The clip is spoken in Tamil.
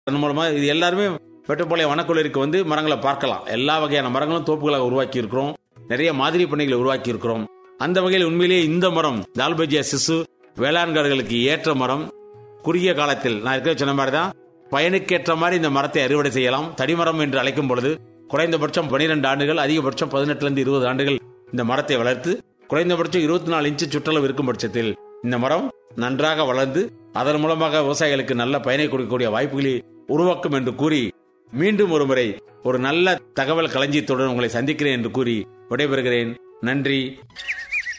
அதன் மூலமா இது எல்லாருமே மேட்டுப்பாளையம் வனக்கல்லூரிக்கு வந்து மரங்களை பார்க்கலாம். எல்லா வகையான மரங்களும் தோப்புகளாக உருவாக்கி இருக்கிறோம். நிறைய மாதிரி பண்ணைகளை உருவாக்கி இருக்கிறோம். அந்த வகையில் உண்மையிலேயே இந்த மரம் தால்பேஜியா சிசு வேளாண்காரர்களுக்கு ஏற்ற மரம். குறுகிய காலத்தில் நான் இருக்க சொன்ன மாதிரி தான் பயனுக்கேற்ற மாதிரி இந்த மரத்தை அறுவடை செய்யலாம். தடிமரம் என்று அழைக்கும் பொழுது குறைந்தபட்சம் 12 ஆண்டுகள், அதிகபட்சம் 18 20 ஆண்டுகள் இந்த மரத்தை வளர்த்து குறைந்தபட்சம் 24 இன்ச்சு சுற்றளவு இருக்கும் பட்சத்தில் இந்த மரம் நன்றாக வளர்ந்து அதன் மூலமாக விவசாயிகளுக்கு நல்ல பயனை கொடுக்கக்கூடிய வாய்ப்புகளை உருவாக்கும் என்று கூறி மீண்டும் ஒருமுறை ஒரு நல்ல தகவல் களஞ்சியத்துடன் உங்களை சந்திக்கிறேன் என்று கூறி விடைபெறுகிறேன். நன்றி.